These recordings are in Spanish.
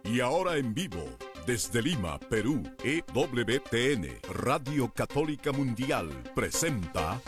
Y ahora en vivo, desde Lima, Perú, EWTN, Radio Católica Mundial, presenta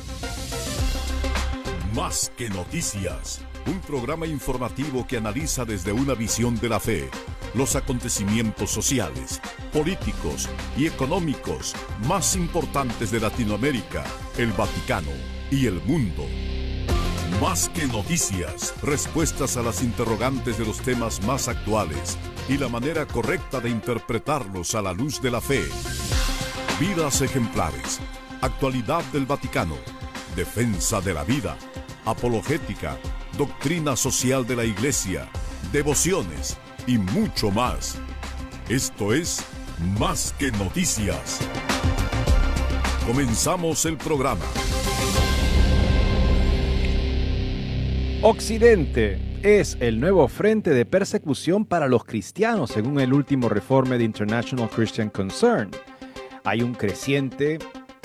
Más que Noticias, un programa informativo que analiza desde una visión de la fe los acontecimientos sociales, políticos y económicos más importantes de Latinoamérica, el Vaticano y el mundo. Más que noticias, respuestas a las interrogantes de los temas más actuales y la manera correcta de interpretarlos a la luz de la fe. Vidas ejemplares, actualidad del Vaticano, defensa de la vida, apologética, doctrina social de la Iglesia, devociones y mucho más. Esto es Más que Noticias. Comenzamos el programa. Occidente es el nuevo frente de persecución para los cristianos, según el último informe de International Christian Concern. Hay un creciente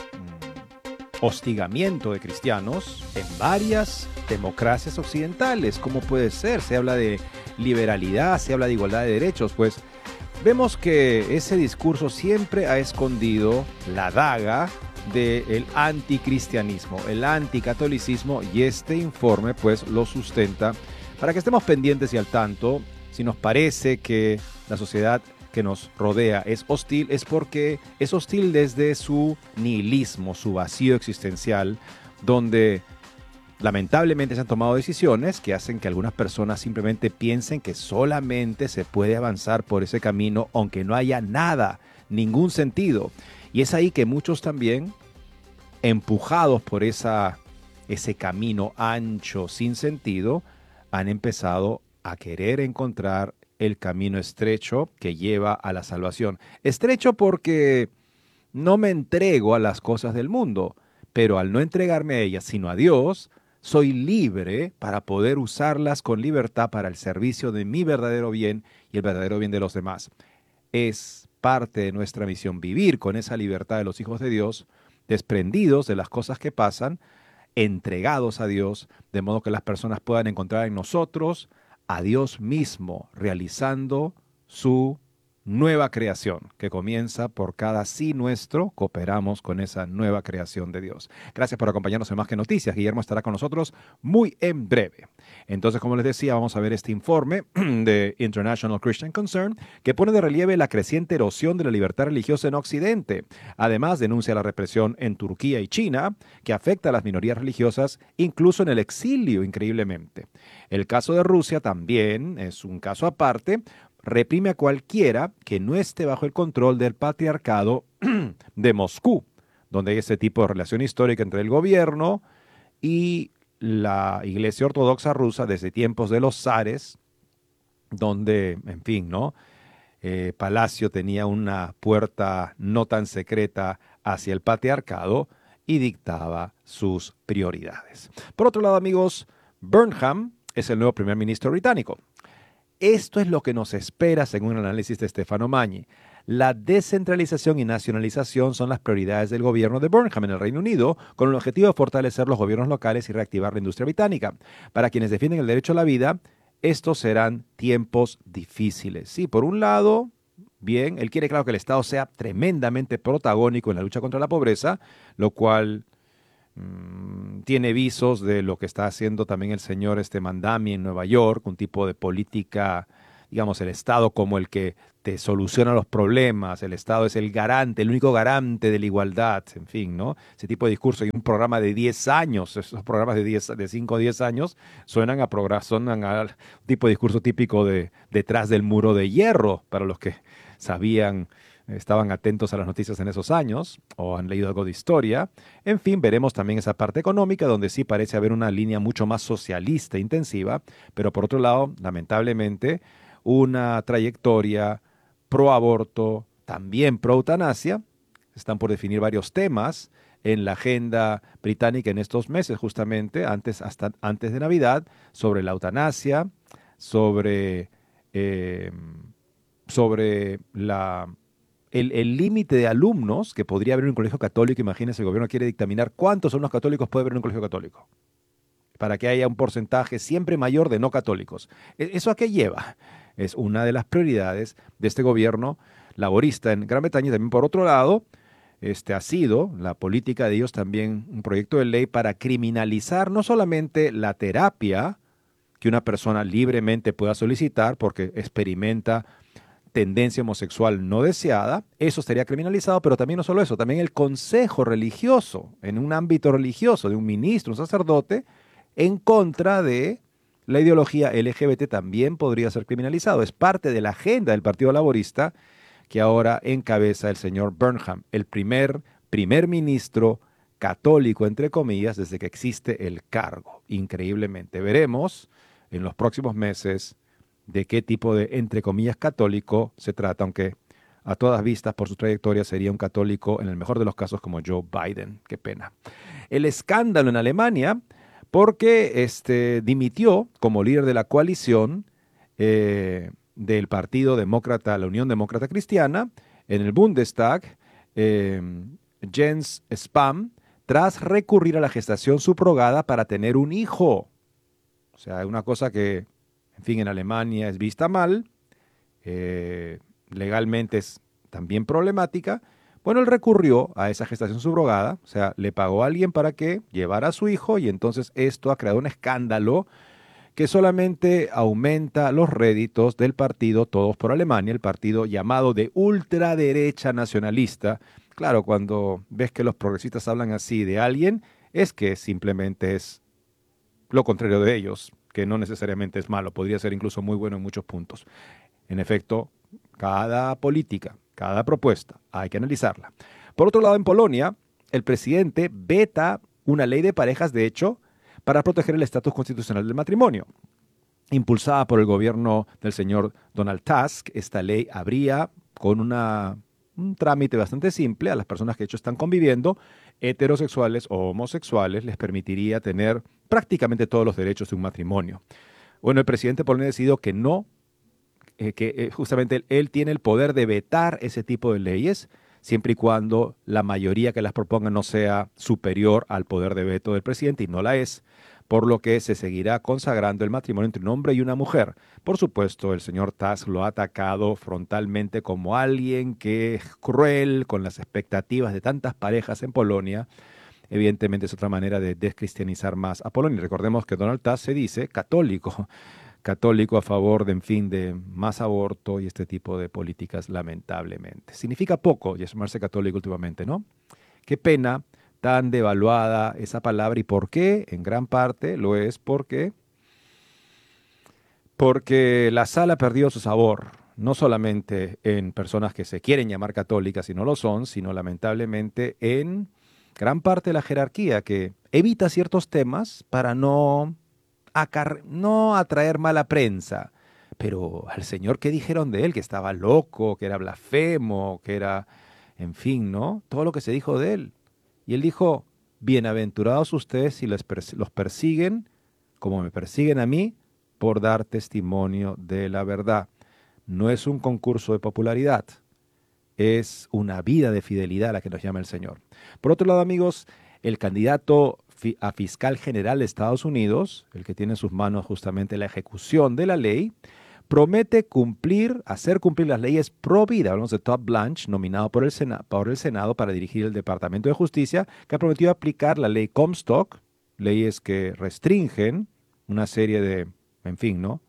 hostigamiento de cristianos en varias democracias occidentales. ¿Cómo puede ser? Se habla de liberalidad, se habla de igualdad de derechos. Pues vemos que ese discurso siempre ha escondido la daga del anticristianismo, el anticatolicismo, y este informe pues lo sustenta para que estemos pendientes y al tanto. Si nos parece que la sociedad que nos rodea es hostil, es porque es hostil desde su nihilismo, su vacío existencial, donde lamentablemente se han tomado decisiones que hacen que algunas personas simplemente piensen que solamente se puede avanzar por ese camino aunque no haya nada, ningún sentido. Y es ahí que muchos también, empujados por ese camino ancho, sin sentido, han empezado a querer encontrar el camino estrecho que lleva a la salvación. Estrecho porque no me entrego a las cosas del mundo, pero al no entregarme a ellas, sino a Dios, soy libre para poder usarlas con libertad para el servicio de mi verdadero bien y el verdadero bien de los demás. Es parte de nuestra misión vivir con esa libertad de los hijos de Dios, desprendidos de las cosas que pasan, entregados a Dios, de modo que las personas puedan encontrar en nosotros a Dios mismo, realizando su nueva creación, que comienza por cada sí nuestro, cooperamos con esa nueva creación de Dios. Gracias por acompañarnos en Más que Noticias. Guillermo estará con nosotros muy en breve. Entonces, como les decía, vamos a ver este informe de International Christian Concern, que pone de relieve la creciente erosión de la libertad religiosa en Occidente. Además, denuncia la represión en Turquía y China, que afecta a las minorías religiosas, incluso en el exilio, increíblemente. El caso de Rusia también es un caso aparte. Reprime a cualquiera que no esté bajo el control del patriarcado de Moscú, donde hay ese tipo de relación histórica entre el gobierno y la Iglesia Ortodoxa rusa desde tiempos de los zares, donde, en fin, ¿no? Palacio tenía una puerta no tan secreta hacia el patriarcado y dictaba sus prioridades. Por otro lado, amigos, Burnham es el nuevo primer ministro británico. Esto es lo que nos espera según el análisis de Stefano Magni. La descentralización y nacionalización son las prioridades del gobierno de Burnham en el Reino Unido, con el objetivo de fortalecer los gobiernos locales y reactivar la industria británica. Para quienes defienden el derecho a la vida, estos serán tiempos difíciles. Sí, por un lado, bien, él quiere, claro, que el Estado sea tremendamente protagónico en la lucha contra la pobreza, lo cual tiene visos de lo que está haciendo también el señor Mandami en Nueva York, un tipo de política, digamos, el Estado como el que te soluciona los problemas, el Estado es el garante, el único garante de la igualdad, en fin, ¿no? Ese tipo de discurso. Y un programa de 10 años, esos programas de 5 o 10 años, suenan al tipo de discurso típico de detrás del muro de hierro, para los que estaban atentos a las noticias en esos años o han leído algo de historia. En fin, veremos también esa parte económica donde sí parece haber una línea mucho más socialista e intensiva, pero por otro lado, lamentablemente, una trayectoria pro aborto, también pro eutanasia. Están por definir varios temas en la agenda británica en estos meses, justamente antes de Navidad, sobre la eutanasia, sobre el límite de alumnos que podría haber en un colegio católico. Imagínense, el gobierno quiere dictaminar cuántos alumnos católicos puede haber en un colegio católico, para que haya un porcentaje siempre mayor de no católicos. ¿Eso a qué lleva? es una de las prioridades de este gobierno laborista en Gran Bretaña. Y también, por otro lado, ha sido la política de ellos también un proyecto de ley para criminalizar no solamente la terapia que una persona libremente pueda solicitar porque experimenta tendencia homosexual no deseada, eso sería criminalizado, pero también no solo eso, también el consejo religioso, en un ámbito religioso, de un ministro, un sacerdote, en contra de la ideología LGBT también podría ser criminalizado. Es parte de la agenda del Partido Laborista que ahora encabeza el señor Burnham, el primer ministro católico, entre comillas, desde que existe el cargo. Increíblemente. Veremos en los próximos meses de qué tipo de, entre comillas, católico se trata, aunque a todas vistas por su trayectoria sería un católico en el mejor de los casos como Joe Biden. Qué pena. El escándalo en Alemania porque dimitió como líder de la coalición del Partido Demócrata, la Unión Demócrata Cristiana, en el Bundestag, Jens Spahn, tras recurrir a la gestación subrogada para tener un hijo. O sea, una cosa que, en fin, en Alemania es vista mal, legalmente es también problemática. Bueno, él recurrió a esa gestación subrogada, o sea, le pagó a alguien para que llevara a su hijo y entonces esto ha creado un escándalo que solamente aumenta los réditos del partido Todos por Alemania, el partido llamado de ultraderecha nacionalista. Claro, cuando ves que los progresistas hablan así de alguien, es que simplemente es lo contrario de ellos, que no necesariamente es malo, podría ser incluso muy bueno en muchos puntos. En efecto, cada política, cada propuesta, hay que analizarla. Por otro lado, en Polonia, el presidente veta una ley de parejas, de hecho, para proteger el estatus constitucional del matrimonio. Impulsada por el gobierno del señor Donald Tusk, esta ley habría, con un trámite bastante simple, a las personas que de hecho están conviviendo, heterosexuales o homosexuales, les permitiría tener prácticamente todos los derechos de un matrimonio. Bueno, el presidente polonés decidió que no, justamente él tiene el poder de vetar ese tipo de leyes, siempre y cuando la mayoría que las proponga no sea superior al poder de veto del presidente, y no la es, por lo que se seguirá consagrando el matrimonio entre un hombre y una mujer. Por supuesto, el señor Tusk lo ha atacado frontalmente como alguien que es cruel con las expectativas de tantas parejas en Polonia. Evidentemente es otra manera de descristianizar más a Polonia. Recordemos que Donald Tusk se dice católico a favor de, en fin, de más aborto y este tipo de políticas, lamentablemente. Significa poco llamarse católico últimamente, ¿no? Qué pena tan devaluada esa palabra. ¿Y por qué? En gran parte lo es porque la sal ha perdido su sabor, no solamente en personas que se quieren llamar católicas y no lo son, sino lamentablemente en gran parte de la jerarquía que evita ciertos temas para no atraer mala prensa. Pero al señor, ¿qué dijeron de él? Que estaba loco, que era blasfemo, que era, en fin, ¿no? Todo lo que se dijo de él. Y él dijo, bienaventurados ustedes si los persiguen, como me persiguen a mí, por dar testimonio de la verdad. No es un concurso de popularidad, es una vida de fidelidad a la que nos llama el Señor. Por otro lado, amigos, el candidato a fiscal general de Estados Unidos, el que tiene en sus manos justamente la ejecución de la ley, promete hacer cumplir las leyes pro vida. Hablamos de Todd Blanche, nominado por el Senado para dirigir el Departamento de Justicia, que ha prometido aplicar la ley Comstock, leyes que restringen una serie de, en fin, ¿no?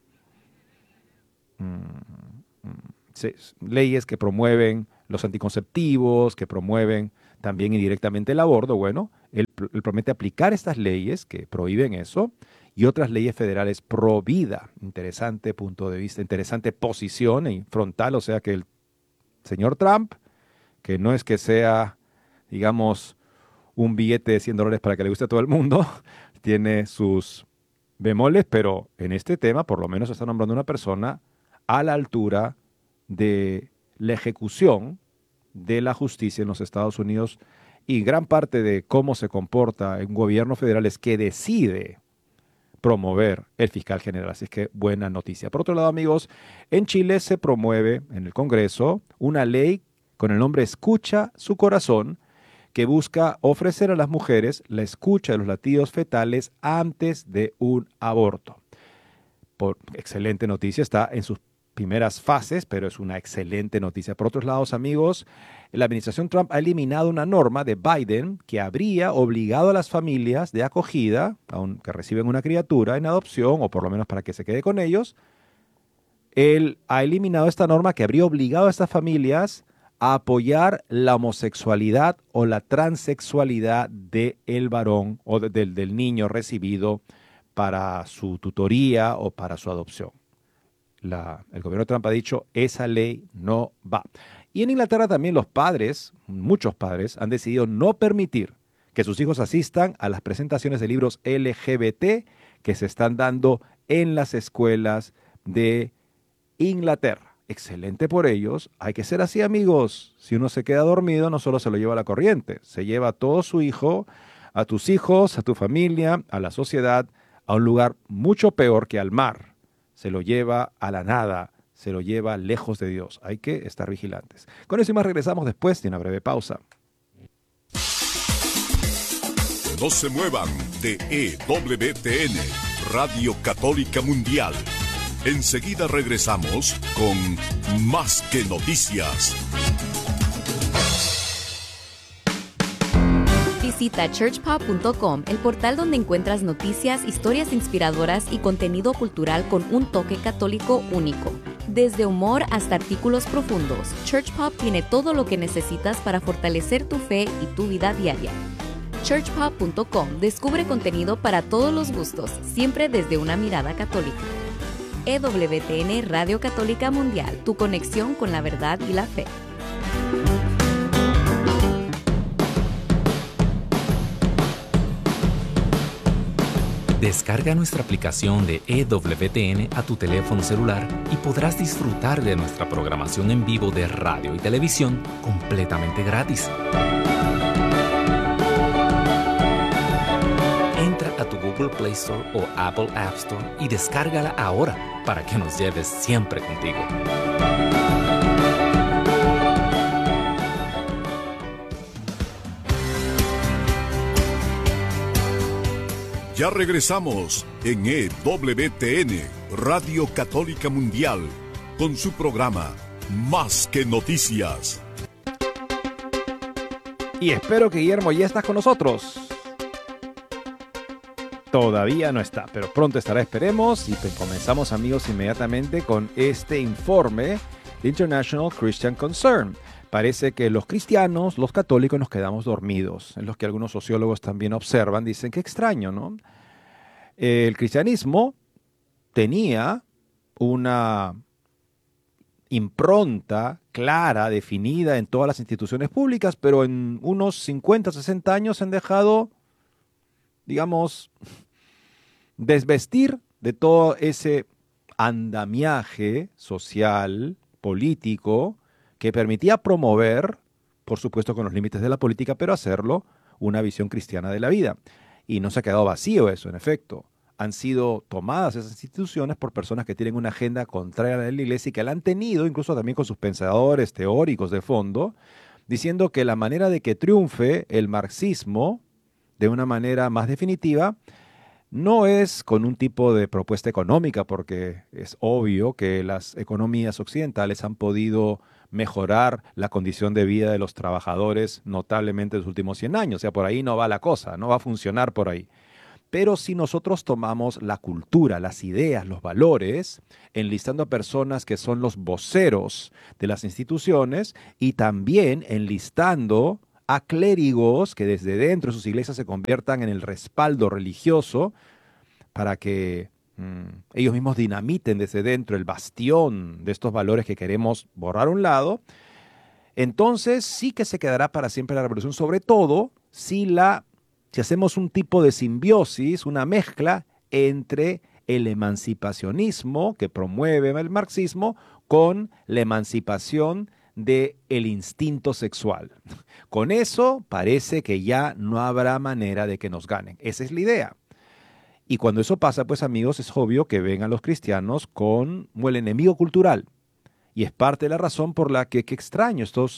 Leyes que promueven los anticonceptivos, que promueven también indirectamente el aborto. Bueno, él promete aplicar estas leyes que prohíben eso y otras leyes federales pro vida. Interesante punto de vista, interesante posición frontal. O sea que el señor Trump, que no es que sea, digamos, un billete de $100 para que le guste a todo el mundo, tiene sus bemoles, pero en este tema por lo menos está nombrando una persona a la altura de la ejecución de la justicia en los Estados Unidos, y gran parte de cómo se comporta un gobierno federal es que decide promover el fiscal general. Así es que buena noticia. Por otro lado, amigos, en Chile se promueve en el Congreso una ley con el nombre Escucha su Corazón, que busca ofrecer a las mujeres la escucha de los latidos fetales antes de un aborto. Excelente noticia, está en sus primeras fases, pero es una excelente noticia. Por otros lados, amigos, la administración Trump ha eliminado una norma de Biden que habría obligado a las familias de acogida, que reciben una criatura en adopción, o por lo menos para que se quede con ellos. Él ha eliminado esta norma que habría obligado a estas familias a apoyar la homosexualidad o la transexualidad del varón o del niño recibido para su tutoría o para su adopción. El gobierno de Trump ha dicho, esa ley no va. Y en Inglaterra también los padres, muchos padres, han decidido no permitir que sus hijos asistan a las presentaciones de libros LGBT que se están dando en las escuelas de Inglaterra. Excelente por ellos. Hay que ser así, amigos. Si uno se queda dormido, no solo se lo lleva a la corriente, se lleva a todo su hijo, a tus hijos, a tu familia, a la sociedad, a un lugar mucho peor que al mar. Se lo lleva a la nada, se lo lleva lejos de Dios. Hay que estar vigilantes. Con eso y más regresamos después de una breve pausa. No se muevan de EWTN, Radio Católica Mundial. Enseguida regresamos con Más que Noticias. Visita churchpop.com, el portal donde encuentras noticias, historias inspiradoras y contenido cultural con un toque católico único. Desde humor hasta artículos profundos, ChurchPop tiene todo lo que necesitas para fortalecer tu fe y tu vida diaria. churchpop.com descubre contenido para todos los gustos, siempre desde una mirada católica. EWTN Radio Católica Mundial, tu conexión con la verdad y la fe. Descarga nuestra aplicación de EWTN a tu teléfono celular y podrás disfrutar de nuestra programación en vivo de radio y televisión completamente gratis. Entra a tu Google Play Store o Apple App Store y descárgala ahora para que nos lleves siempre contigo. Ya regresamos en EWTN, Radio Católica Mundial, con su programa Más que Noticias. Y espero que Guillermo ya está con nosotros. Todavía no está, pero pronto estará, esperemos. Y comenzamos, amigos, inmediatamente con este informe de International Christian Concern. Parece que los cristianos, los católicos, nos quedamos dormidos, en los que algunos sociólogos también observan, dicen que extraño, ¿no? El cristianismo tenía una impronta clara, definida en todas las instituciones públicas, pero en unos 50, 60 años se han dejado, digamos, desvestir de todo ese andamiaje social, político, que permitía promover, por supuesto con los límites de la política, pero hacerlo una visión cristiana de la vida. Y no se ha quedado vacío eso, en efecto. Han sido tomadas esas instituciones por personas que tienen una agenda contraria a la Iglesia y que la han tenido, incluso también con sus pensadores teóricos de fondo, diciendo que la manera de que triunfe el marxismo de una manera más definitiva no es con un tipo de propuesta económica, porque es obvio que las economías occidentales han podido mejorar la condición de vida de los trabajadores notablemente en los últimos 100 años. O sea, por ahí no va la cosa, no va a funcionar por ahí. Pero si nosotros tomamos la cultura, las ideas, los valores, enlistando a personas que son los voceros de las instituciones y también enlistando a clérigos que desde dentro de sus iglesias se conviertan en el respaldo religioso para que ellos mismos dinamiten desde dentro el bastión de estos valores que queremos borrar a un lado, entonces sí que se quedará para siempre la revolución, sobre todo si hacemos un tipo de simbiosis, una mezcla entre el emancipacionismo que promueve el marxismo con la emancipación del instinto sexual. Con eso parece que ya no habrá manera de que nos ganen. Esa es la idea. Y cuando eso pasa, pues amigos, es obvio que ven a los cristianos como el enemigo cultural. Y es parte de la razón por la que, qué extraño, estos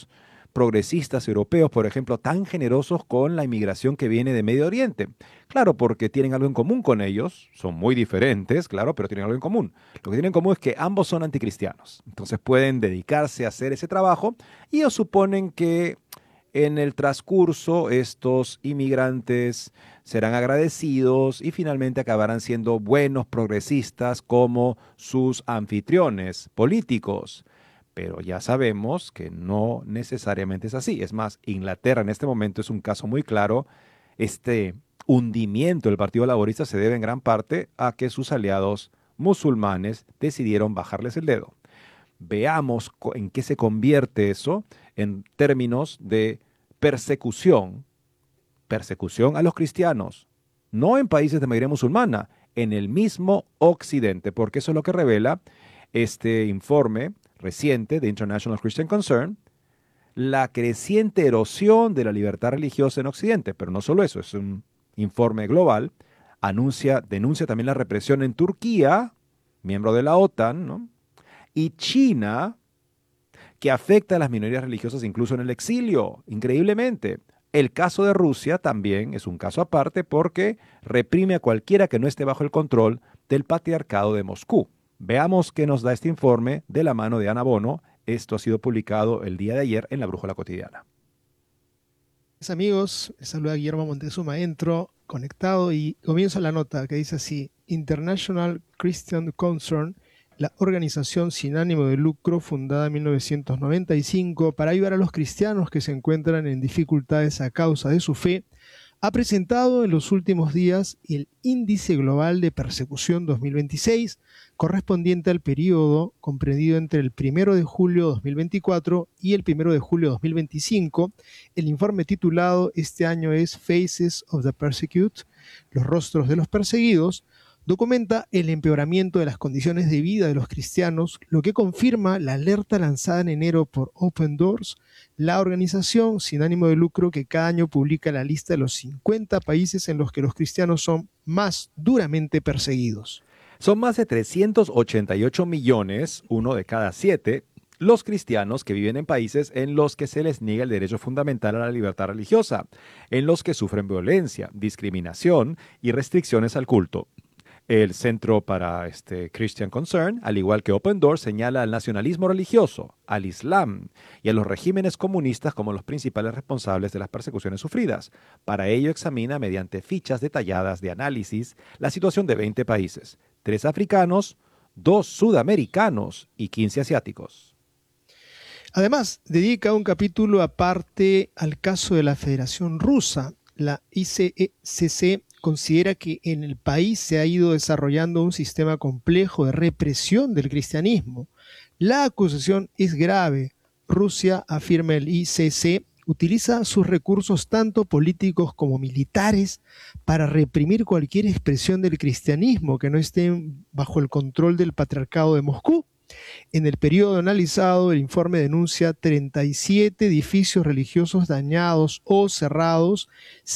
progresistas europeos, por ejemplo, tan generosos con la inmigración que viene de Medio Oriente? Claro, porque tienen algo en común con ellos, son muy diferentes, claro, pero tienen algo en común. Lo que tienen en común es que ambos son anticristianos, entonces pueden dedicarse a hacer ese trabajo y ellos suponen que en el transcurso estos inmigrantes serán agradecidos y finalmente acabarán siendo buenos progresistas como sus anfitriones políticos. Pero ya sabemos que no necesariamente es así. Es más, Inglaterra en este momento es un caso muy claro. Este hundimiento del Partido Laborista se debe en gran parte a que sus aliados musulmanes decidieron bajarles el dedo. Veamos en qué se convierte eso en términos de persecución. Persecución a los cristianos, no en países de mayoría musulmana, en el mismo Occidente, porque eso es lo que revela este informe reciente de International Christian Concern, la creciente erosión de la libertad religiosa en Occidente. Pero no solo eso, es un informe global, denuncia también la represión en Turquía, miembro de la OTAN, ¿no? Y China, que afecta a las minorías religiosas incluso en el exilio, increíblemente. El caso de Rusia también es un caso aparte porque reprime a cualquiera que no esté bajo el control del patriarcado de Moscú. Veamos qué nos da este informe de la mano de Ana Bono. Esto ha sido publicado el día de ayer en la Brújula Cotidiana. Amigos, les saluda Guillermo Montezuma, entro conectado y comienzo la nota que dice así: International Christian Concern, la organización sin ánimo de lucro fundada en 1995 para ayudar a los cristianos que se encuentran en dificultades a causa de su fe, ha presentado en los últimos días el Índice Global de Persecución 2026, correspondiente al periodo comprendido entre el 1 de julio 2024 y el 1 de julio 2025. El informe titulado este año es Faces of the Persecute, los rostros de los perseguidos, documenta el empeoramiento de las condiciones de vida de los cristianos, lo que confirma la alerta lanzada en enero por Open Doors, la organización sin ánimo de lucro que cada año publica la lista de los 50 países en los que los cristianos son más duramente perseguidos. Son más de 388 millones, uno de cada 7, los cristianos que viven en países en los que se les niega el derecho fundamental a la libertad religiosa, en los que sufren violencia, discriminación y restricciones al culto. El Centro para Christian Concern, al igual que Open Doors, señala al nacionalismo religioso, al Islam y a los regímenes comunistas como los principales responsables de las persecuciones sufridas. Para ello examina mediante fichas detalladas de análisis la situación de 20 países, 3 africanos, 2 sudamericanos y 15 asiáticos. Además, dedica un capítulo aparte al caso de la Federación Rusa. La ICCC considera que en el país se ha ido desarrollando un sistema complejo de represión del cristianismo. La acusación es grave. Rusia, afirma el ICC, utiliza sus recursos tanto políticos como militares para reprimir cualquier expresión del cristianismo que no esté bajo el control del patriarcado de Moscú. En el periodo analizado, el informe denuncia 37 edificios religiosos dañados o cerrados,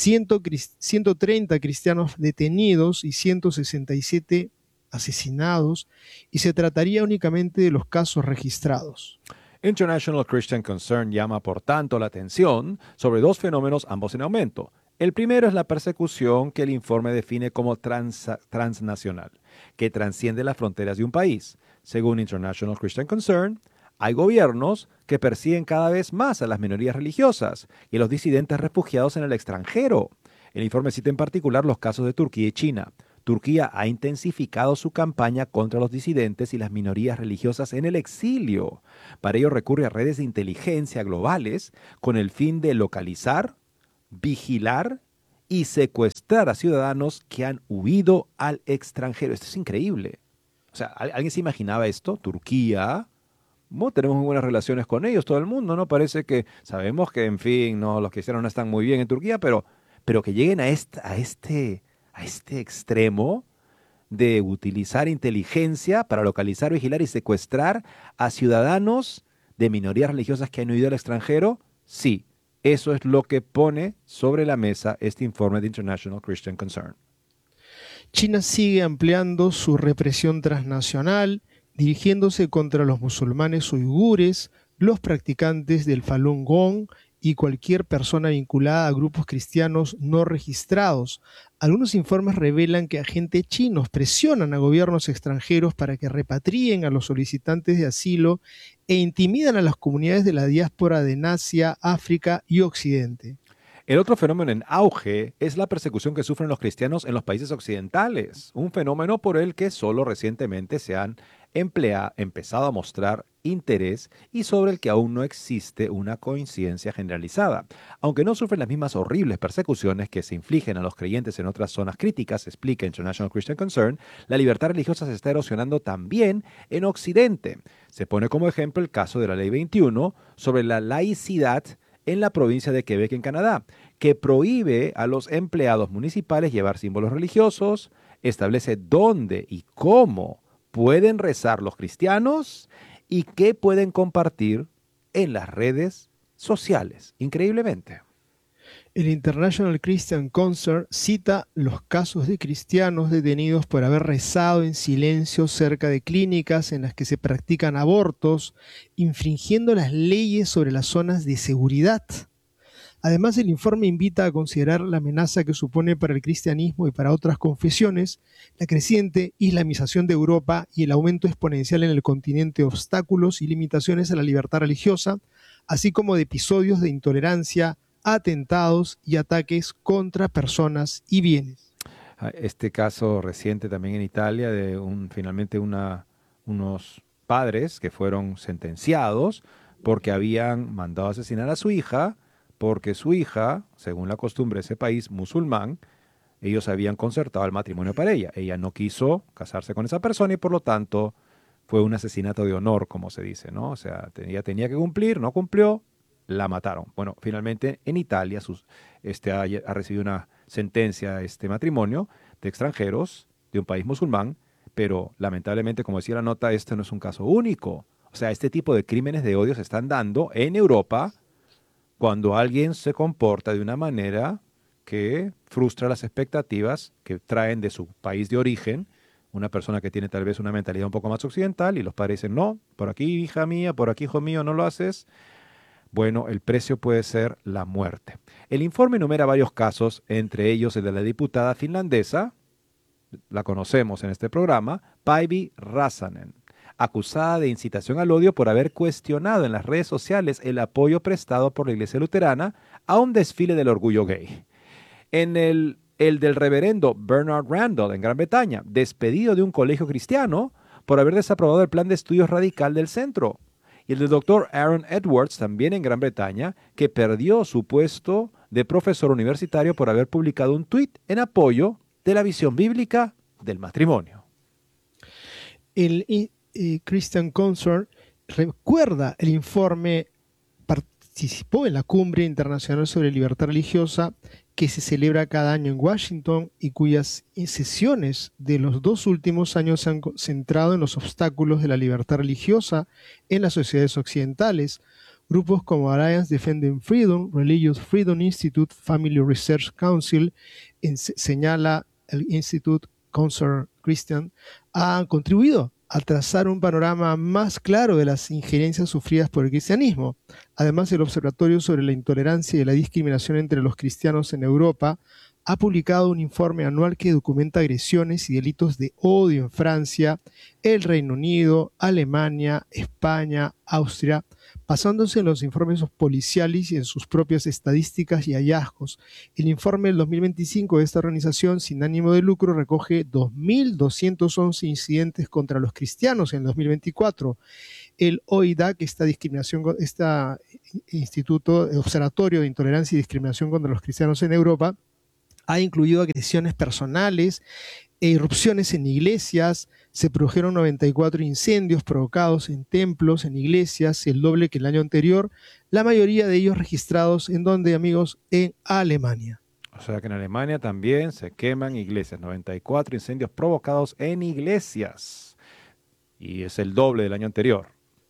130 cristianos detenidos y 167 asesinados, y se trataría únicamente de los casos registrados. International Christian Concern llama, por tanto, la atención sobre 2 fenómenos, ambos en aumento. El primero es la persecución que el informe define como transnacional, que transciende las fronteras de un país. Según International Christian Concern, hay gobiernos que persiguen cada vez más a las minorías religiosas y a los disidentes refugiados en el extranjero. El informe cita en particular los casos de Turquía y China. Turquía ha intensificado su campaña contra los disidentes y las minorías religiosas en el exilio. Para ello recurre a redes de inteligencia globales con el fin de localizar, vigilar y secuestrar a ciudadanos que han huido al extranjero. Esto es increíble. O sea, ¿alguien se imaginaba esto? Turquía, tenemos muy buenas relaciones con ellos, todo el mundo, ¿no? Parece que sabemos que, en fin, no, los cristianos no están muy bien en Turquía, pero que lleguen a este extremo de utilizar inteligencia para localizar, vigilar y secuestrar a ciudadanos de minorías religiosas que han huido al extranjero, sí, eso es lo que pone sobre la mesa este informe de International Christian Concern. China sigue ampliando su represión transnacional, dirigiéndose contra los musulmanes uigures, los practicantes del Falun Gong y cualquier persona vinculada a grupos cristianos no registrados. Algunos informes revelan que agentes chinos presionan a gobiernos extranjeros para que repatrien a los solicitantes de asilo e intimidan a las comunidades de la diáspora de Asia, África y Occidente. El otro fenómeno en auge es la persecución que sufren los cristianos en los países occidentales, un fenómeno por el que solo recientemente se han empezado a mostrar interés y sobre el que aún no existe una coincidencia generalizada. Aunque no sufren las mismas horribles persecuciones que se infligen a los creyentes en otras zonas críticas, explica International Christian Concern, la libertad religiosa se está erosionando también en Occidente. Se pone como ejemplo el caso de la Ley 21 sobre la laicidad en la provincia de Quebec, en Canadá, que prohíbe a los empleados municipales llevar símbolos religiosos, establece dónde y cómo pueden rezar los cristianos y qué pueden compartir en las redes sociales. Increíblemente. El International Christian Concern cita los casos de cristianos detenidos por haber rezado en silencio cerca de clínicas en las que se practican abortos, infringiendo las leyes sobre las zonas de seguridad. Además, el informe invita a considerar la amenaza que supone para el cristianismo y para otras confesiones, la creciente islamización de Europa y el aumento exponencial en el continente de obstáculos y limitaciones a la libertad religiosa, así como de episodios de intolerancia, atentados y ataques contra personas y bienes. Este caso reciente también en Italia de finalmente unos padres que fueron sentenciados porque habían mandado a asesinar a su hija, porque su hija, según la costumbre de ese país musulmán, ellos habían concertado el matrimonio para ella. Ella no quiso casarse con esa persona y por lo tanto fue un asesinato de honor, como se dice, ¿no? O sea, ella tenía que cumplir, no cumplió, la mataron. Bueno, finalmente en Italia ha recibido una sentencia este matrimonio de extranjeros de un país musulmán, pero lamentablemente, como decía la nota, este no es un caso único. O sea, este tipo de crímenes de odio se están dando en Europa cuando alguien se comporta de una manera que frustra las expectativas que traen de su país de origen, una persona que tiene tal vez una mentalidad un poco más occidental y los padres dicen, no, por aquí hija mía, por aquí hijo mío, no lo haces. Bueno, el precio puede ser la muerte. El informe enumera varios casos, entre ellos el de la diputada finlandesa, la conocemos en este programa, Päivi Räsänen, acusada de incitación al odio por haber cuestionado en las redes sociales el apoyo prestado por la Iglesia Luterana a un desfile del orgullo gay. En el del reverendo Bernard Randall en Gran Bretaña, despedido de un colegio cristiano por haber desaprobado el plan de estudios radical del centro. Y el del doctor Aaron Edwards, también en Gran Bretaña, que perdió su puesto de profesor universitario por haber publicado un tuit en apoyo de la visión bíblica del matrimonio. El Christian Concern recuerda el informe, participó en la Cumbre Internacional sobre Libertad Religiosa que se celebra cada año en Washington y cuyas sesiones de los 2 últimos años se han centrado en los obstáculos de la libertad religiosa en las sociedades occidentales. Grupos como Alliance Defending Freedom, Religious Freedom Institute, Family Research Council, señala el Institute Concern Christian, han contribuido a trazar un panorama más claro de las injerencias sufridas por el cristianismo. Además, el Observatorio sobre la Intolerancia y la Discriminación entre los Cristianos en Europa ha publicado un informe anual que documenta agresiones y delitos de odio en Francia, el Reino Unido, Alemania, España, Austria, basándose en los informes policiales y en sus propias estadísticas y hallazgos. El informe del 2025 de esta organización sin ánimo de lucro recoge 2.211 incidentes contra los cristianos en el 2024. El OIDAC, este Instituto Observatorio de Intolerancia y Discriminación contra los Cristianos en Europa, ha incluido agresiones personales e irrupciones en iglesias. Se produjeron 94 incendios provocados en templos, en iglesias, el doble que el año anterior, la mayoría de ellos registrados ¿en dónde, amigos? En Alemania. O sea que en Alemania también se queman iglesias, 94 incendios provocados en iglesias, y es el doble del año anterior.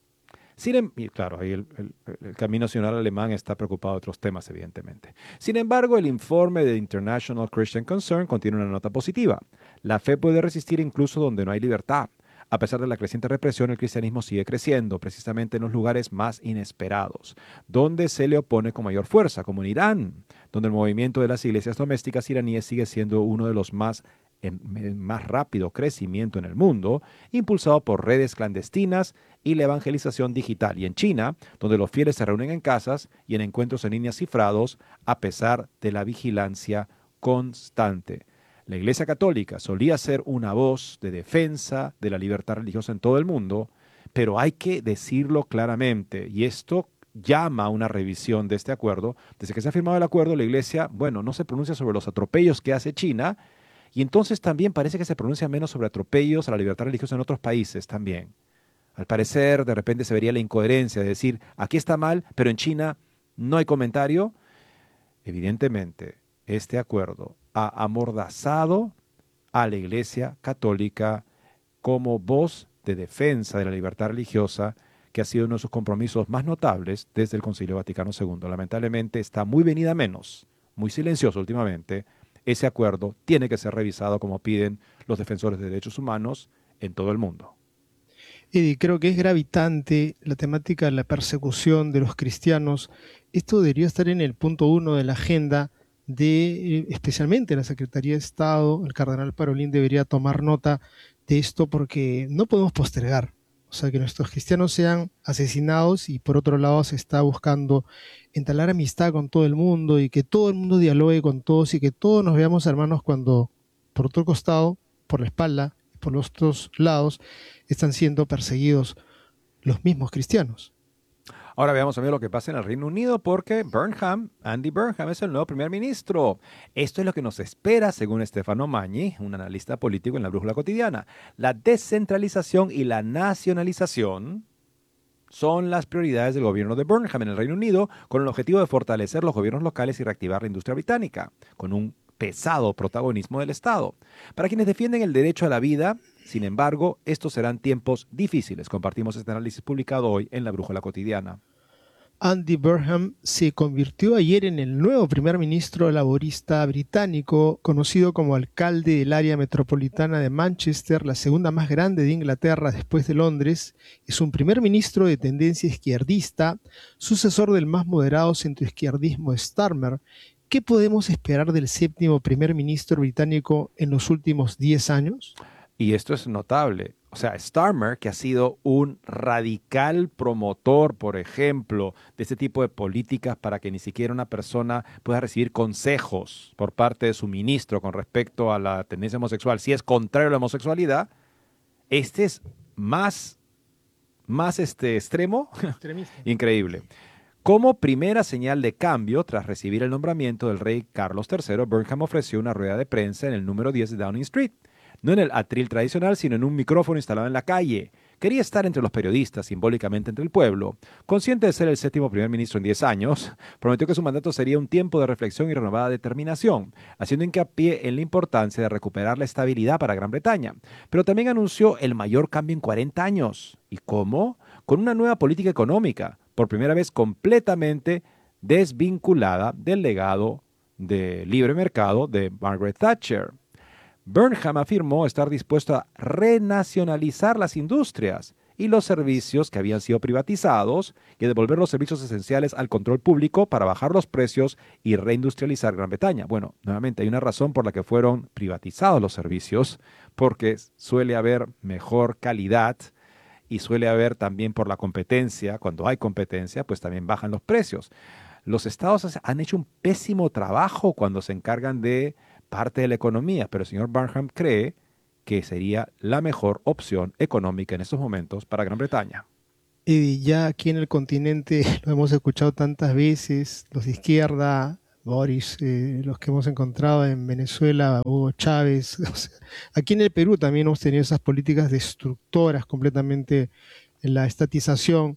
Y claro, ahí el Camino Nacional Alemán está preocupado de otros temas, evidentemente. Sin embargo, el informe de International Christian Concern contiene una nota positiva. La fe puede resistir incluso donde no hay libertad. A pesar de la creciente represión, el cristianismo sigue creciendo, precisamente en los lugares más inesperados, donde se le opone con mayor fuerza, como en Irán, donde el movimiento de las iglesias domésticas iraníes sigue siendo uno de los más en más rápido crecimiento en el mundo, impulsado por redes clandestinas y la evangelización digital. Y en China, donde los fieles se reúnen en casas y en encuentros en línea cifrados, a pesar de la vigilancia constante. La Iglesia Católica solía ser una voz de defensa de la libertad religiosa en todo el mundo, pero hay que decirlo claramente, y esto llama a una revisión de este acuerdo. Desde que se ha firmado el acuerdo, la Iglesia, no se pronuncia sobre los atropellos que hace China, y entonces también parece que se pronuncia menos sobre atropellos a la libertad religiosa en otros países también. Al parecer, de repente se vería la incoherencia de decir, aquí está mal, pero en China no hay comentario. Evidentemente, este acuerdo ha amordazado a la Iglesia Católica como voz de defensa de la libertad religiosa, que ha sido uno de sus compromisos más notables desde el Concilio Vaticano II. Lamentablemente está muy venida menos, muy silencioso últimamente. Ese acuerdo tiene que ser revisado como piden los defensores de derechos humanos en todo el mundo. Eddie, creo que es gravitante la temática de la persecución de los cristianos. Esto debería estar en el punto 1 de la agenda de, especialmente la Secretaría de Estado. El cardenal Parolin debería tomar nota de esto porque no podemos postergar. O sea, que nuestros cristianos sean asesinados y por otro lado se está buscando entablar amistad con todo el mundo y que todo el mundo dialogue con todos y que todos nos veamos hermanos cuando por otro costado, por la espalda, por los dos lados, están siendo perseguidos los mismos cristianos. Ahora veamos también lo que pasa en el Reino Unido porque Andy Burnham es el nuevo primer ministro. Esto es lo que nos espera según Stefano Magni, un analista político en la Brújula Cotidiana. La descentralización y la nacionalización son las prioridades del gobierno de Burnham en el Reino Unido con el objetivo de fortalecer los gobiernos locales y reactivar la industria británica, con un pesado protagonismo del Estado. Para quienes defienden el derecho a la vida, sin embargo, estos serán tiempos difíciles. Compartimos este análisis publicado hoy en la Brújula Cotidiana. Andy Burnham se convirtió ayer en el nuevo primer ministro laborista británico, conocido como alcalde del área metropolitana de Manchester, la segunda más grande de Inglaterra después de Londres. Es un primer ministro de tendencia izquierdista, sucesor del más moderado centroizquierdismo Starmer. ¿Qué podemos esperar del séptimo primer ministro británico en los últimos 10 años? Y esto es notable. O sea, Starmer, que ha sido un radical promotor, por ejemplo, de este tipo de políticas para que ni siquiera una persona pueda recibir consejos por parte de su ministro con respecto a la tendencia homosexual, si es contrario a la homosexualidad, este es más extremo, increíble. Como primera señal de cambio, tras recibir el nombramiento del rey Carlos III, Burnham ofreció una rueda de prensa en el número 10 de Downing Street. No en el atril tradicional, sino en un micrófono instalado en la calle. Quería estar entre los periodistas, simbólicamente entre el pueblo. Consciente de ser el séptimo primer ministro en 10 años, prometió que su mandato sería un tiempo de reflexión y renovada determinación, haciendo hincapié en la importancia de recuperar la estabilidad para Gran Bretaña. Pero también anunció el mayor cambio en 40 años. ¿Y cómo? Con una nueva política económica, por primera vez completamente desvinculada del legado de libre mercado de Margaret Thatcher. Burnham afirmó estar dispuesto a renacionalizar las industrias y los servicios que habían sido privatizados y a devolver los servicios esenciales al control público para bajar los precios y reindustrializar Gran Bretaña. Bueno, nuevamente hay una razón por la que fueron privatizados los servicios, porque suele haber mejor calidad y suele haber también por la competencia. Cuando hay competencia, pues también bajan los precios. Los estados han hecho un pésimo trabajo cuando se encargan de parte de la economía, pero el señor Burnham cree que sería la mejor opción económica en estos momentos para Gran Bretaña. Y ya aquí en el continente lo hemos escuchado tantas veces, los de izquierda, Boris, los que hemos encontrado en Venezuela, Hugo Chávez. O sea, aquí en el Perú también hemos tenido esas políticas destructoras completamente en la estatización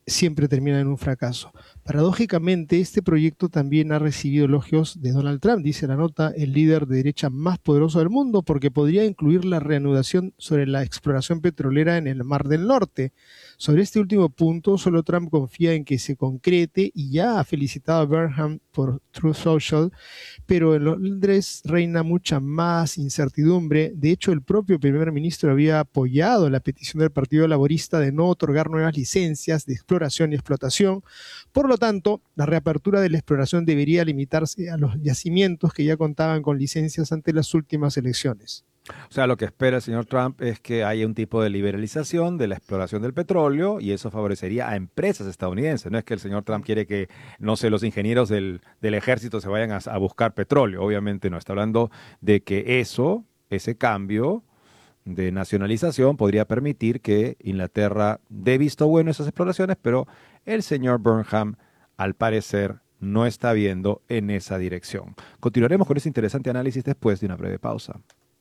siempre terminan en un fracaso. Paradójicamente, este proyecto también ha recibido elogios de Donald Trump, dice la nota, el líder de derecha más poderoso del mundo, porque podría incluir la reanudación sobre la exploración petrolera en el Mar del Norte. Sobre este último punto, solo Trump confía en que se concrete y ya ha felicitado a Burnham por Truth Social, pero en Londres reina mucha más incertidumbre. De hecho, el propio primer ministro había apoyado la petición del Partido Laborista de no otorgar nuevas licencias de exploración y explotación. Por lo tanto, la reapertura de la exploración debería limitarse a los yacimientos que ya contaban con licencias ante las últimas elecciones. O sea, lo que espera el señor Trump es que haya un tipo de liberalización de la exploración del petróleo y eso favorecería a empresas estadounidenses. No es que el señor Trump quiere que, no sé, los ingenieros del ejército se vayan a buscar petróleo. Obviamente no. Está hablando de que ese cambio de nacionalización podría permitir que Inglaterra dé visto bueno a esas exploraciones, pero el señor Burnham, al parecer, no está viendo en esa dirección. Continuaremos con ese interesante análisis después de una breve pausa.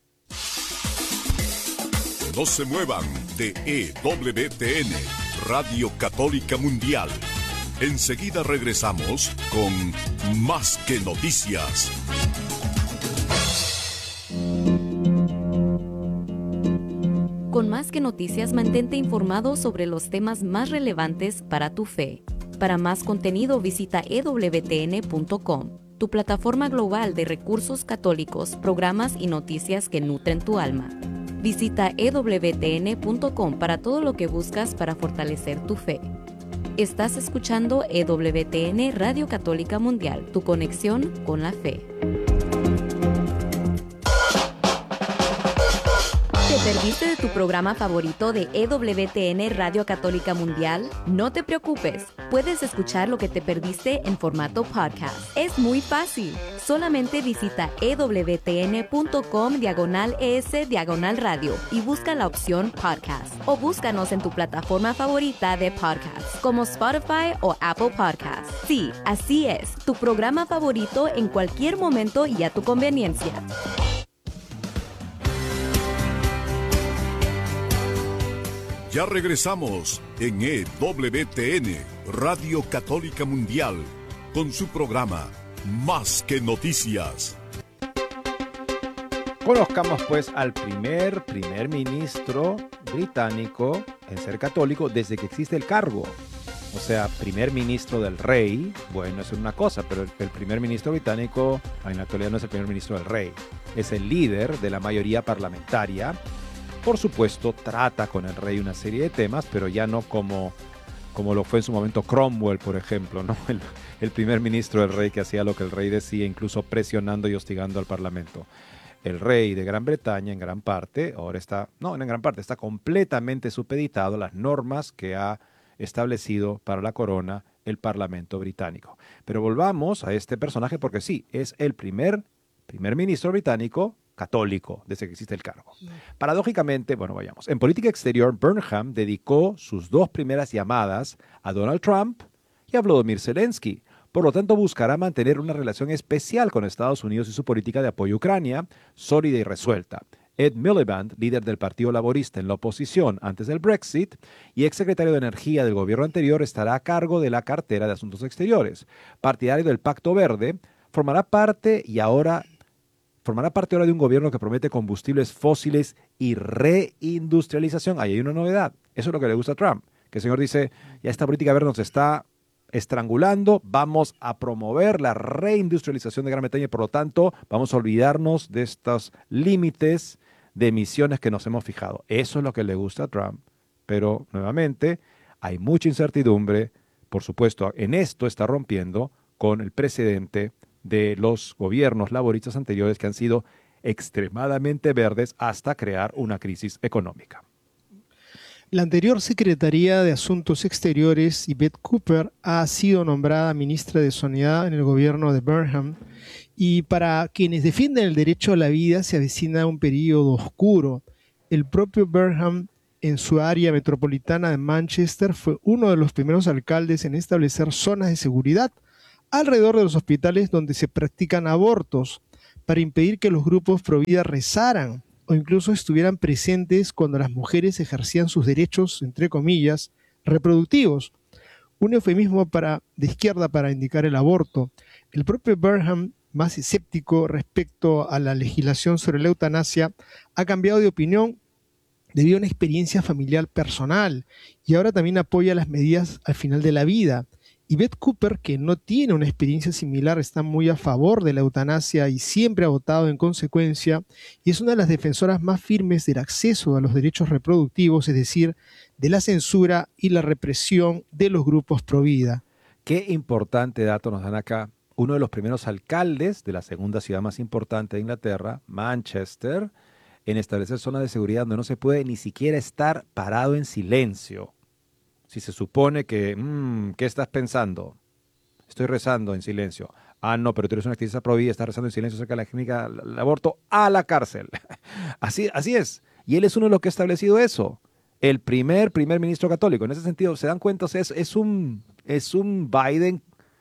No se muevan de EWTN, Radio Católica Mundial. Enseguida regresamos con Más que Noticias. Con Más que Noticias, mantente informado sobre los temas más relevantes para tu fe. Para más contenido, visita ewtn.com, tu plataforma global de recursos católicos, programas y noticias que nutren tu alma. Visita ewtn.com para todo lo que buscas para fortalecer tu fe. Estás escuchando EWTN Radio Católica Mundial, tu conexión con la fe. ¿Te perdiste de tu programa favorito de EWTN Radio Católica Mundial? No te preocupes, puedes escuchar lo que te perdiste en formato podcast. Es muy fácil. Solamente visita ewtn.com/es/radio y busca la opción podcast. O búscanos en tu plataforma favorita de podcast, como Spotify o Apple Podcasts. Sí, así es, tu programa favorito en cualquier momento y a tu conveniencia. Ya regresamos en EWTN, Radio Católica Mundial, con su programa Más que Noticias. Conozcamos pues al primer ministro británico en ser católico desde que existe el cargo. O sea, primer ministro del rey, bueno, es una cosa, pero el primer ministro británico en la actualidad no es el primer ministro del rey. Es el líder de la mayoría parlamentaria. Por supuesto, trata con el rey una serie de temas, pero ya no como lo fue en su momento Cromwell, por ejemplo, ¿no? El primer ministro del rey que hacía lo que el rey decía, incluso presionando y hostigando al parlamento. El rey de Gran Bretaña, en gran parte, está completamente supeditado a las normas que ha establecido para la corona el parlamento británico. Pero volvamos a este personaje porque sí, es el primer ministro británico católico desde que existe el cargo. Paradójicamente, vayamos. En política exterior, Burnham dedicó sus 2 primeras llamadas a Donald Trump y a Volodymyr Zelensky. Por lo tanto, buscará mantener una relación especial con Estados Unidos y su política de apoyo a Ucrania, sólida y resuelta. Ed Miliband, líder del Partido Laborista en la oposición antes del Brexit y exsecretario de Energía del gobierno anterior, estará a cargo de la cartera de Asuntos Exteriores. Partidario del Pacto Verde, formará parte ahora de un gobierno que promete combustibles fósiles y reindustrialización. Ahí hay una novedad. Eso es lo que le gusta a Trump. Que el señor dice, ya esta política verde nos está estrangulando, vamos a promover la reindustrialización de Gran Bretaña y por lo tanto vamos a olvidarnos de estos límites de emisiones que nos hemos fijado. Eso es lo que le gusta a Trump. Pero nuevamente hay mucha incertidumbre. Por supuesto, en esto está rompiendo con el precedente de los gobiernos laboristas anteriores que han sido extremadamente verdes hasta crear una crisis económica. La anterior Secretaría de Asuntos Exteriores, Yvette Cooper, ha sido nombrada ministra de Sanidad en el gobierno de Burnham y para quienes defienden el derecho a la vida se avecina un periodo oscuro. El propio Burnham, en su área metropolitana de Manchester, fue uno de los primeros alcaldes en establecer zonas de seguridad alrededor de los hospitales donde se practican abortos para impedir que los grupos pro vida rezaran o incluso estuvieran presentes cuando las mujeres ejercían sus derechos, entre comillas, reproductivos. un eufemismo de izquierda para indicar el aborto. El propio Burnham, más escéptico respecto a la legislación sobre la eutanasia, ha cambiado de opinión debido a una experiencia familiar personal y ahora también apoya las medidas al final de la vida. Y Beth Cooper, que no tiene una experiencia similar, está muy a favor de la eutanasia y siempre ha votado en consecuencia, y es una de las defensoras más firmes del acceso a los derechos reproductivos, es decir, de la censura y la represión de los grupos pro vida. Qué importante dato nos dan acá. Uno de los primeros alcaldes de la segunda ciudad más importante de Inglaterra, Manchester, en establecer zonas de seguridad donde no se puede ni siquiera estar parado en silencio. Si se supone que, ¿qué estás pensando? Estoy rezando en silencio. Ah, no, pero tú eres una activista pro vida, estás rezando en silencio acerca de la clínica del aborto, a la cárcel. Así es. Y él es uno de los que ha establecido eso. El primer ministro católico. En ese sentido, ¿se dan cuenta? O sea, es un Biden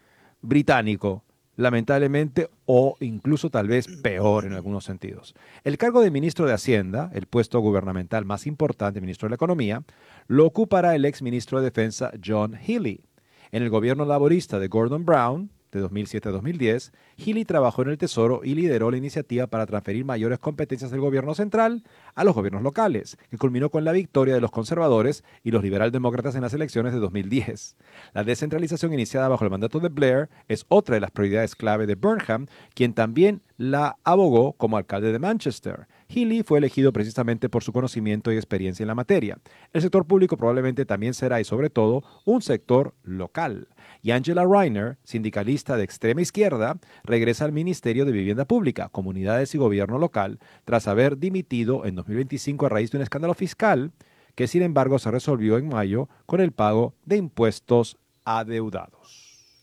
británico, lamentablemente, o incluso tal vez peor en algunos sentidos. El cargo de ministro de Hacienda, el puesto gubernamental más importante, ministro de la Economía, lo ocupará el ex ministro de Defensa John Healey. En el gobierno laborista de Gordon Brown, de 2007 a 2010, Healey trabajó en el Tesoro y lideró la iniciativa para transferir mayores competencias del gobierno central a los gobiernos locales, que culminó con la victoria de los conservadores y los liberaldemócratas en las elecciones de 2010. La descentralización iniciada bajo el mandato de Blair es otra de las prioridades clave de Burnham, quien también la abogó como alcalde de Manchester. Healey fue elegido precisamente por su conocimiento y experiencia en la materia. El sector público probablemente también será, y sobre todo, un sector local. Y Angela Rayner, sindicalista de extrema izquierda, regresa al Ministerio de Vivienda Pública, Comunidades y Gobierno Local, tras haber dimitido en 2025 a raíz de un escándalo fiscal que, sin embargo, se resolvió en mayo con el pago de impuestos adeudados.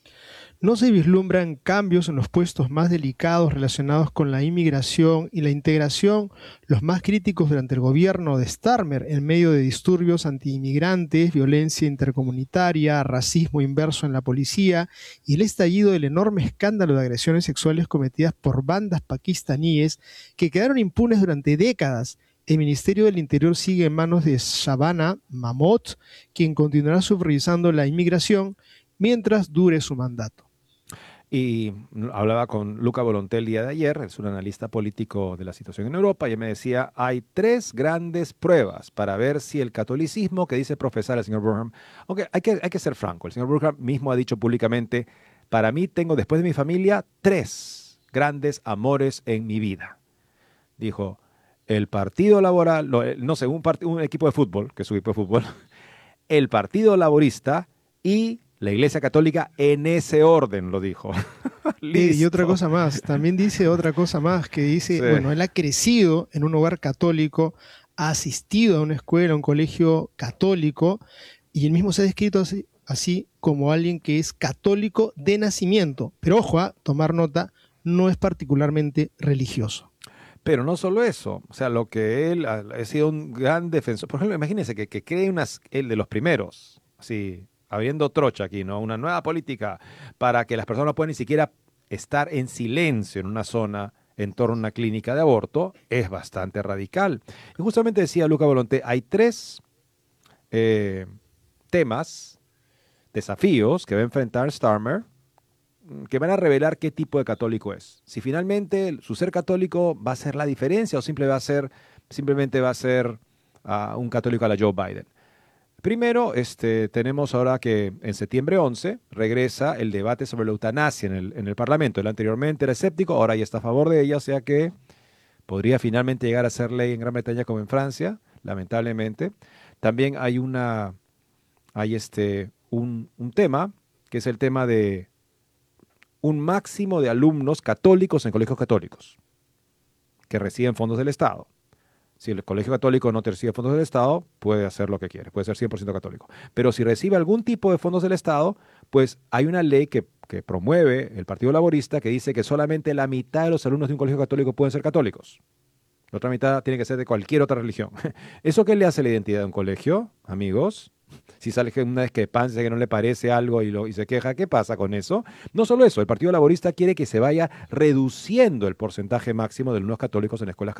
No se vislumbran cambios en los puestos más delicados relacionados con la inmigración y la integración, los más críticos durante el gobierno de Starmer, en medio de disturbios antiinmigrantes, violencia intercomunitaria, racismo inverso en la policía y el estallido del enorme escándalo de agresiones sexuales cometidas por bandas pakistaníes que quedaron impunes durante décadas. El Ministerio del Interior sigue en manos de Shabana Mahmood, quien continuará supervisando la inmigración mientras dure su mandato. Y hablaba con Luca Volonté el día de ayer, es un analista político de la situación en Europa, y él me decía, hay 3 grandes pruebas para ver si el catolicismo que dice profesar el señor Burnham, aunque hay que ser franco, el señor Burnham mismo ha dicho públicamente, para mí tengo después de mi familia 3 grandes amores en mi vida. Dijo, el Partido Laboral, un equipo de fútbol, que es su equipo de fútbol, el Partido Laborista y la Iglesia Católica, en ese orden, lo dijo. Y otra cosa más, también dice otra cosa más, que dice, sí. Bueno, él ha crecido en un hogar católico, ha asistido a una escuela, a un colegio católico, y él mismo se ha descrito así como alguien que es católico de nacimiento. Pero ojo, tomar nota, no es particularmente religioso. Pero no solo eso, o sea, lo que él ha sido un gran defensor. Por ejemplo, imagínense que cree él de los primeros, así, habiendo trocha aquí, ¿no? Una nueva política para que las personas no puedan ni siquiera estar en silencio en una zona en torno a una clínica de aborto, es bastante radical. Y justamente decía Luca Volonté, hay 3 temas, desafíos que va a enfrentar Starmer, que van a revelar qué tipo de católico es. Si finalmente su ser católico va a ser la diferencia o simplemente va a ser un católico a la Joe Biden. Primero, tenemos ahora que en septiembre 11 regresa el debate sobre la eutanasia en el Parlamento. Él anteriormente era escéptico, ahora ya está a favor de ella, o sea que podría finalmente llegar a ser ley en Gran Bretaña como en Francia, lamentablemente. También hay un tema, que es el tema de un máximo de alumnos católicos en colegios católicos que reciben fondos del Estado. Si el colegio católico no te recibe fondos del Estado, puede hacer lo que quiere, puede ser 100% católico. Pero si recibe algún tipo de fondos del Estado, pues hay una ley que promueve el Partido Laborista que dice que solamente la mitad de los alumnos de un colegio católico pueden ser católicos. La otra mitad tiene que ser de cualquier otra religión. ¿Eso qué le hace la identidad de un colegio, amigos? Si sale una discrepancia que no le parece algo y se queja, ¿qué pasa con eso? No solo eso, el Partido Laborista quiere que se vaya reduciendo el porcentaje máximo de alumnos católicos en escuelas católicas.